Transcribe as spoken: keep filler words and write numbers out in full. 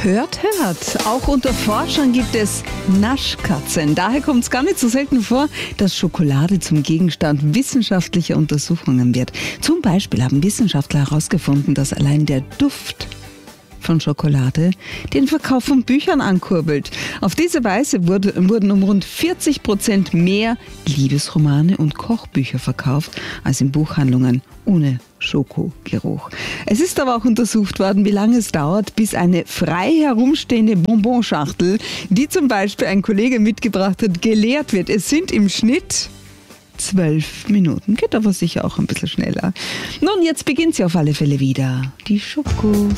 Hört, hört. Auch unter Forschern gibt es Naschkatzen. Daher kommt es gar nicht so selten vor, dass Schokolade zum Gegenstand wissenschaftlicher Untersuchungen wird. Zum Beispiel haben Wissenschaftler herausgefunden, dass allein der Duft von Schokolade den Verkauf von Büchern ankurbelt. Auf diese Weise wurde, wurden um rund vierzig Prozent mehr Liebesromane und Kochbücher verkauft als in Buchhandlungen ohne Schokogeruch. Es ist aber auch untersucht worden, wie lange es dauert, bis eine frei herumstehende Bonbonschachtel, die zum Beispiel ein Kollege mitgebracht hat, geleert wird. Es sind im Schnitt zwölf Minuten. Geht aber sicher auch ein bisschen schneller. Nun, jetzt beginnt sie auf alle Fälle wieder. Die Schoko.